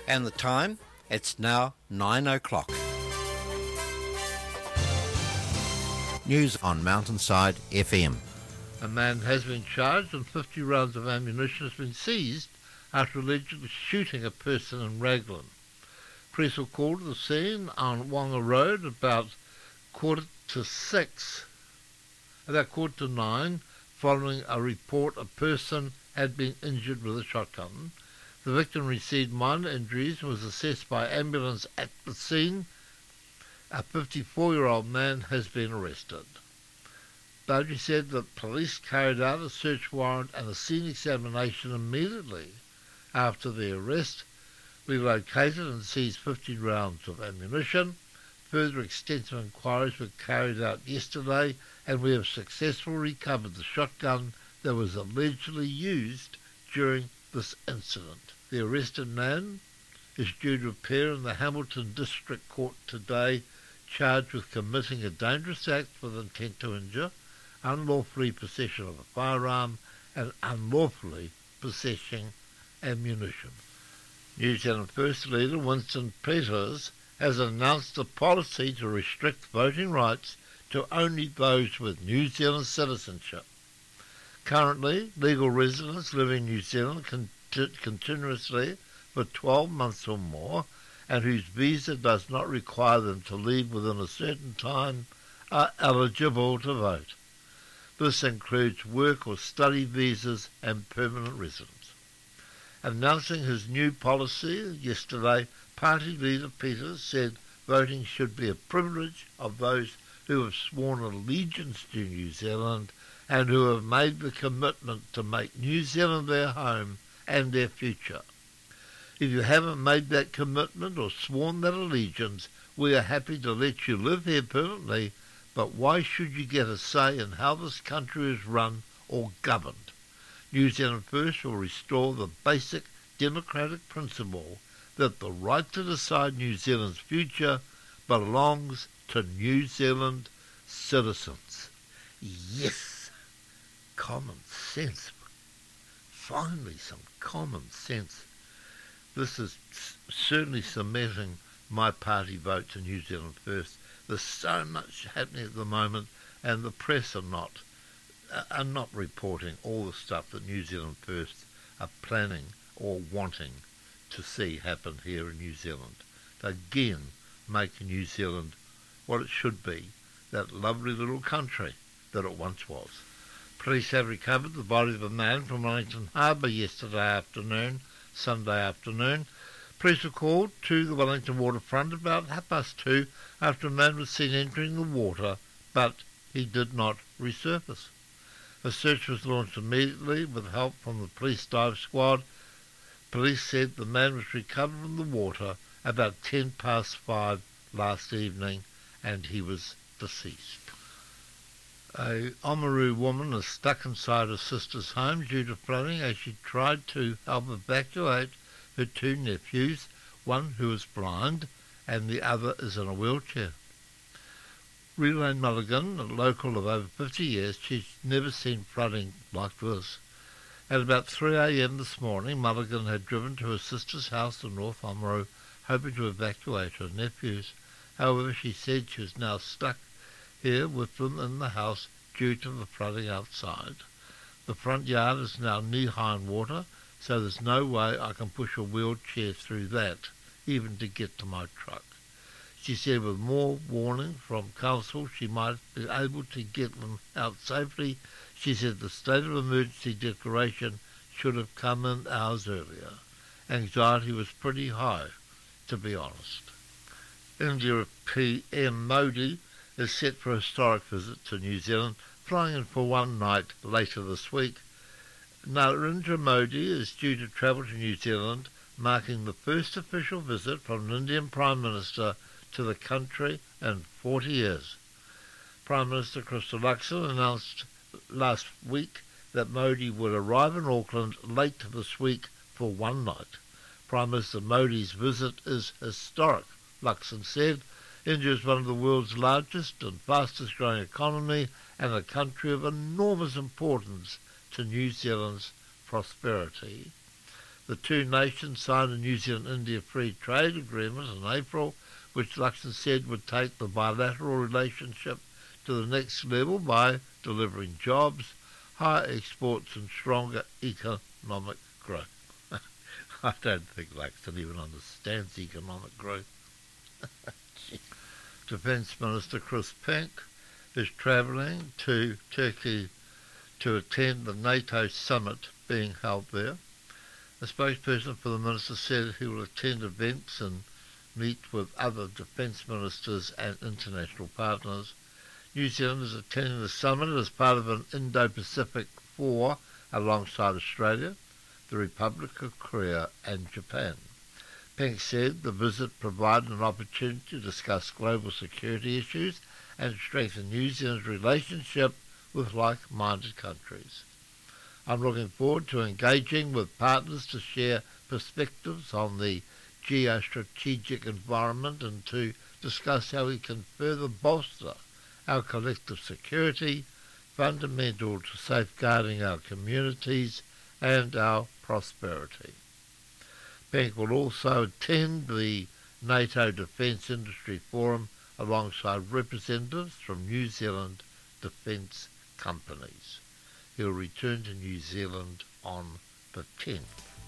And the time? It's now 9 o'clock. News on Mountainside FM. A man has been charged and 50 rounds of ammunition has been seized after allegedly shooting a person in Raglan. Police were called to the scene on Wonga Road about 9:15, following a report a person had been injured with a shotgun. The victim received minor injuries and was assessed by ambulance at the scene. A 54-year-old man has been arrested. Bowdry said that police carried out a search warrant and a scene examination immediately after the arrest. We located and seized 15 rounds of ammunition. Further extensive inquiries were carried out yesterday, and we have successfully recovered the shotgun that was allegedly used during this incident. The arrested man is due to appear in the Hamilton District Court today, charged with committing a dangerous act with intent to injure, unlawfully possession of a firearm, and unlawfully possessing ammunition. New Zealand First leader Winston Peters has announced a policy to restrict voting rights to only those with New Zealand citizenship. Currently, legal residents living in New Zealand continuously for 12 months or more, and whose visa does not require them to leave within a certain time, are eligible to vote. This includes work or study visas and permanent residence. Announcing his new policy yesterday, Party leader Peters said voting should be a privilege of those who have sworn allegiance to New Zealand and who have made the commitment to make New Zealand their home and their future. If you haven't made that commitment or sworn that allegiance, we are happy to let you live here permanently, but why should you get a say in how this country is run or governed? New Zealand First will restore the basic democratic principle that the right to decide New Zealand's future belongs to New Zealand citizens. Yes, common sense. Finally, some common sense. This is certainly cementing my party vote to New Zealand First. There's so much happening at the moment, and the press are not reporting all the stuff that New Zealand First are planning or wanting to see happen here in New Zealand. Again, making New Zealand what it should be, that lovely little country that it once was. Police have recovered the body of a man from Wellington Harbour Sunday afternoon. Police were called to the Wellington waterfront about 2:30 after a man was seen entering the water, but he did not resurface. A search was launched immediately with help from the police dive squad. Police said the man was recovered from the water about 5:10 last evening, and he was deceased. A Oamaru woman is stuck inside her sister's home due to flooding as she tried to help evacuate her two nephews, one who is blind and the other is in a wheelchair. Relaine Mulligan, a local of over 50 years, she's never seen flooding like this. At about 3 a.m. this morning, Mulligan had driven to her sister's house in North Oamaru, hoping to evacuate her nephews. However, she said she was now stuck here with them in the house due to the flooding outside. The front yard is now knee-high in water, so there's no way I can push a wheelchair through that, even to get to my truck. She said with more warning from council she might be able to get them out safely. She said the state of emergency declaration should have come in hours earlier. Anxiety was pretty high, to be honest. India PM Modi is set for a historic visit to New Zealand, flying in for one night later this week. Narendra Modi is due to travel to New Zealand, marking the first official visit from an Indian Prime Minister to the country in 40 years. Prime Minister Crystal Luxon announced last week that Modi would arrive in Auckland late this week for one night. Prime Minister Modi's visit is historic, Luxon said. India is one of the world's largest and fastest growing economy and a country of enormous importance to New Zealand's prosperity. The two nations signed a New Zealand-India Free Trade Agreement in April, which Luxon said would take the bilateral relationship to the next level by delivering jobs, higher exports and stronger economic growth. I don't think Luxon even understands economic growth. Defence Minister Chris Pink is travelling to Turkey to attend the NATO summit being held there. A spokesperson for the minister said he will attend events and meet with other defence ministers and international partners. New Zealand is attending the summit as part of an Indo-Pacific Four alongside Australia, the Republic of Korea and Japan. Pink said the visit provided an opportunity to discuss global security issues and strengthen New Zealand's relationship with like-minded countries. I'm looking forward to engaging with partners to share perspectives on the geostrategic environment and to discuss how we can further bolster our collective security, fundamental to safeguarding our communities and our prosperity. Pink will also attend the NATO Defence Industry Forum alongside representatives from New Zealand defence companies. He'll return to New Zealand on the 10th.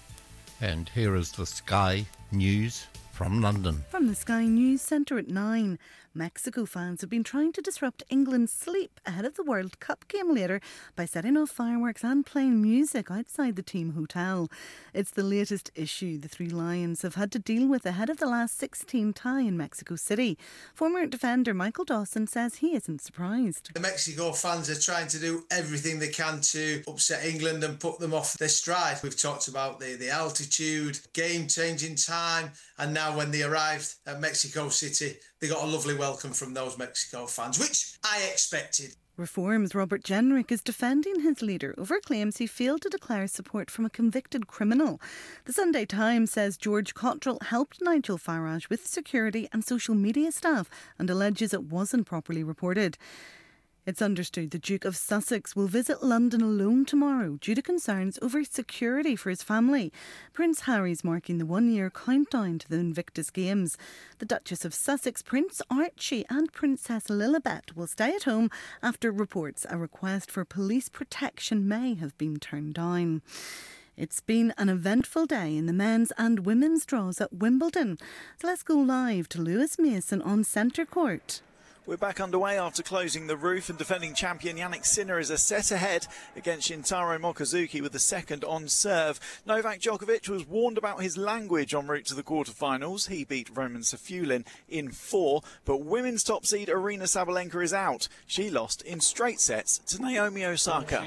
And here is the Sky News from London. From the Sky News Centre at 9. Mexico fans have been trying to disrupt England's sleep ahead of the World Cup game later by setting off fireworks and playing music outside the team hotel. It's the latest issue the Three Lions have had to deal with ahead of the last 16 tie in Mexico City. Former defender Michael Dawson says he isn't surprised. The Mexico fans are trying to do everything they can to upset England and put them off their stride. We've talked about the altitude, game-changing time, and now when they arrived at Mexico City, they got a lovely welcome from those Mexico fans, which I expected. Reform's Robert Jenrick is defending his leader over claims he failed to declare support from a convicted criminal. The Sunday Times says George Cottrell helped Nigel Farage with security and social media staff and alleges it wasn't properly reported. It's understood the Duke of Sussex will visit London alone tomorrow due to concerns over security for his family. Prince Harry's marking the one-year countdown to the Invictus Games. The Duchess of Sussex, Prince Archie and Princess Lilibet will stay at home after reports a request for police protection may have been turned down. It's been an eventful day in the men's and women's draws at Wimbledon. So let's go live to Lewis Mason on centre court. We're back underway after closing the roof, and defending champion Yannick Sinner is a set ahead against Shintaro Mokazuki with the second on serve. Novak Djokovic was warned about his language en route to the quarterfinals. He beat Roman Safulin in 4, but women's top seed Aryna Sabalenka is out. She lost in straight sets to Naomi Osaka.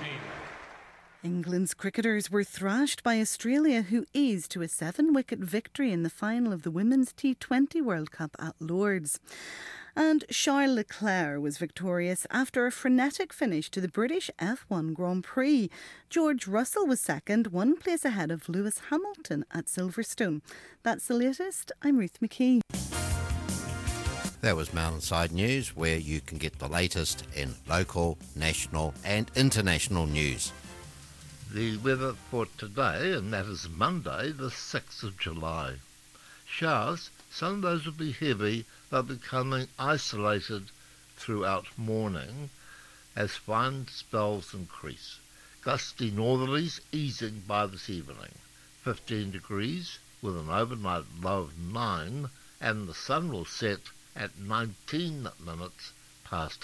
England's cricketers were thrashed by Australia, who eased to a 7-wicket victory in the final of the Women's T20 World Cup at Lord's. And Charles Leclerc was victorious after a frenetic finish to the British F1 Grand Prix. George Russell was second, 1 place ahead of Lewis Hamilton at Silverstone. That's the latest. I'm Ruth McKee. That was Mountainside News, where you can get the latest in local, national and international news. The weather for today, and that is Monday, the 6th of July. Showers, some of those will be heavy, but becoming isolated throughout morning as fine spells increase. Gusty northerlies easing by this evening. 15 degrees with an overnight low of 9, and the sun will set at 19 minutes past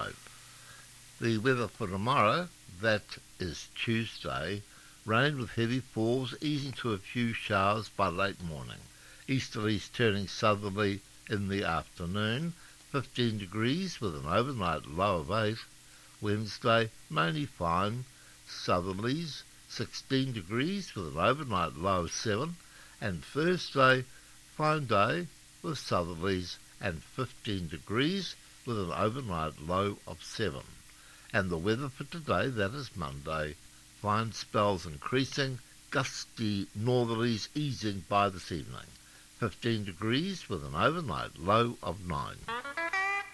5. The weather for tomorrow, that is Tuesday, rain with heavy falls, easing to a few showers by late morning. Easterlies turning southerly in the afternoon, 15 degrees with an overnight low of 8. Wednesday, mainly fine, southerlies, 16 degrees with an overnight low of 7. And Thursday, fine day with southerlies and 15 degrees with an overnight low of 7. And the weather for today, that is Monday, fine spells increasing, gusty northerlies easing by this evening. 15 degrees with an overnight low of 9.